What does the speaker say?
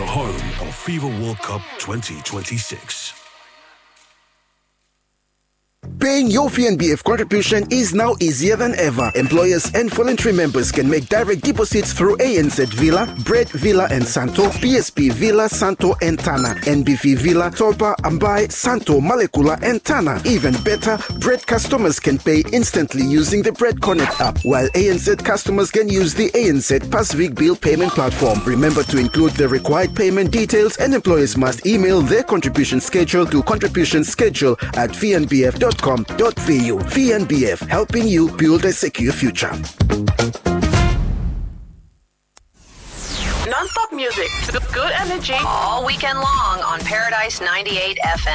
home of FIFA World Cup 2026. Paying your VNBF contribution is now easier than ever. Employers and voluntary members can make direct deposits through ANZ Villa, Bread Villa and Santo, PSP Villa, Santo and Tana, NBV Villa, Topa, Ambai, Santo, Malekula and Tana. Even better, Bread customers can pay instantly using the Bread Connect app, while ANZ customers can use the ANZ Pasvik bill payment platform. Remember to include the required payment details, and employers must email their contribution schedule to contributionschedule@vnbf.com.vu. VNBF, helping you build a secure future. Non-stop music, good energy all weekend long on Paradise 98 FM.